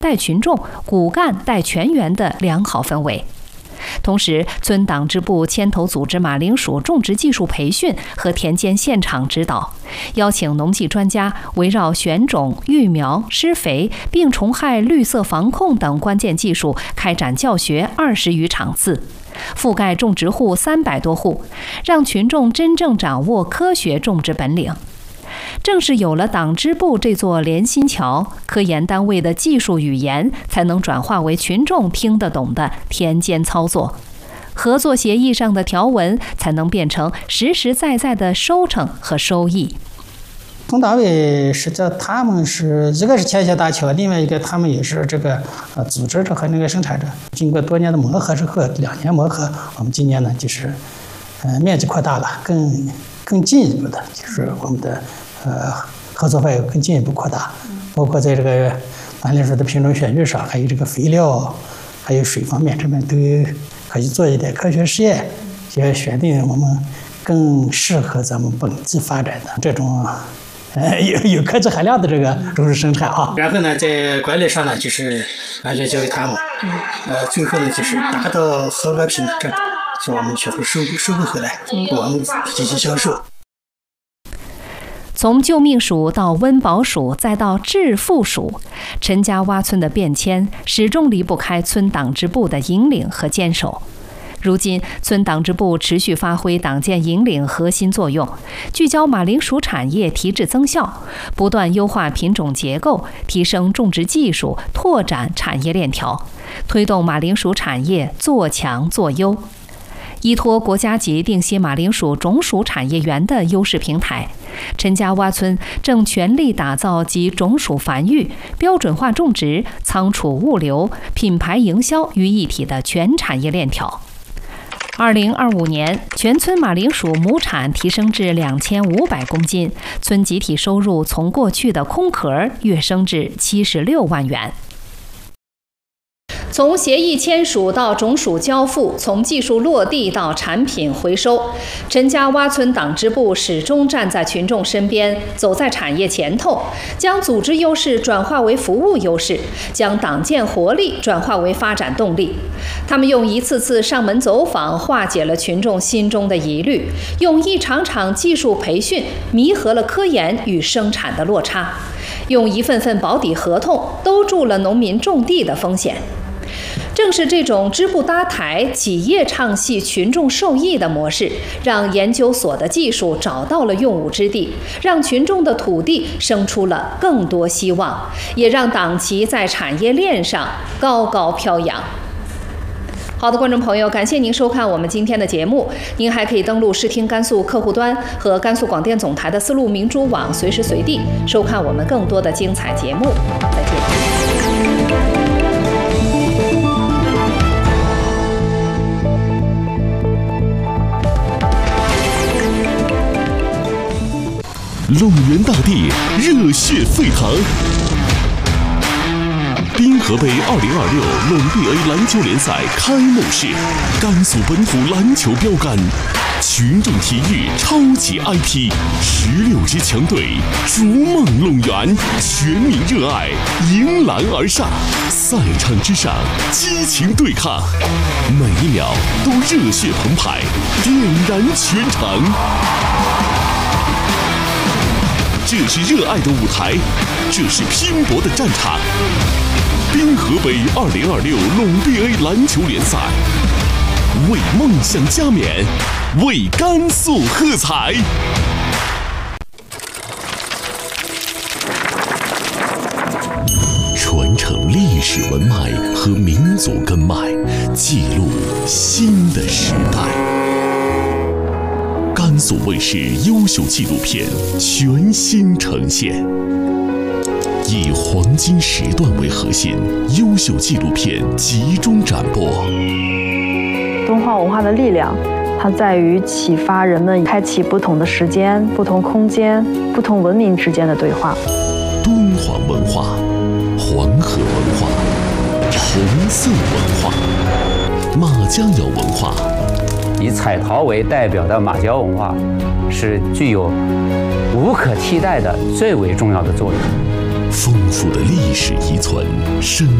带群众、骨干带全员的良好氛围。同时，村党支部牵头组织马铃薯种植技术培训和田间现场指导，邀请农技专家围绕选种、育苗、施肥、病虫害、绿色防控等关键技术开展教学20余场次，覆盖种植户300多户，让群众真正掌握科学种植本领。正是有了党支部这座连心桥，科研单位的技术语言才能转化为群众听得懂的田间操作，合作协议上的条文才能变成实实在在的收成和收益。 村党委实际他们是一个是牵线搭桥，另外一个他们也是这个组织者和那个生产者，经过多年的磨合之后，2年磨合，我们今年呢就是面积扩大了，更进一步的就是我们的合作范围更进一步扩大，包括在这个马铃薯的品种选育上，还有这个肥料，还有水方面，这边都可以做一点科学实验，也选定我们更适合咱们本地发展的这种有科技含量的这个种植生产啊。然后呢，在管理上呢，就是完全交给他们，最后呢就是达到合格品质，是我们全部收购回来，我们进行销售。 从救命鼠到温饱鼠，再到致富鼠，陈家洼村的变迁始终离不开村党支部的引领和坚守。如今，村党支部持续发挥党建引领核心作用，聚焦马铃薯产业提质增效，不断优化品种结构，提升种植技术，拓展产业链条，推动马铃薯产业做强做优。依托国家级定西马铃薯种属产业园的优势平台，陈家洼村正全力打造集种属繁育、标准化种植、仓储物流、品牌营销于一体的全产业链条。2025年，全村马铃薯亩产提升至2500公斤，村集体收入从过去的空壳跃升至76万元。从协议签署到种属交付，从技术落地到产品回收，陈家洼村党支部始终站在群众身边，走在产业前头，将组织优势转化为服务优势，将党建活力转化为发展动力。他们用一次次上门走访化解了群众心中的疑虑，用一场场技术培训弥合了科研与生产的落差，用一份份保底合同兜住了农民种地的风险。正是这种支部搭台、企业唱戏、群众受益的模式，让研究所的技术找到了用武之地，让群众的土地生出了更多希望，也让党旗在产业链上高高飘扬。好的，观众朋友，感谢您收看我们今天的节目。您还可以登录视听甘肃客户端和甘肃广电总台的丝路明珠网，随时随地收看我们更多的精彩节目。再见。 陇源大地热血沸腾，滨河杯2026陇 BA 篮球联赛开幕式，甘肃本土篮球标杆，群众体育超级 IP，16支强队逐梦陇源，全民热爱迎篮而上，赛场之上激情对抗，每一秒都热血澎湃，点燃全场。这是热爱的舞台，这是拼搏的战场。滨河杯2026陇 BA 篮球联赛，为梦想加冕，为甘肃喝彩。传承历史文脉和民族根脉，记录新的时代。甘肃卫视优秀纪录片全新呈现，以黄金时段为核心，优秀纪录片集中展播。 敦煌文化的力量，它在于启发人们开启不同的时间、不同空间、不同文明之间的对话。 敦煌文化、黄河文化、红色文化、马家窑文化。 以彩陶为代表的马家文化是具有无可替代的最为重要的作用。 丰富的历史遗存，深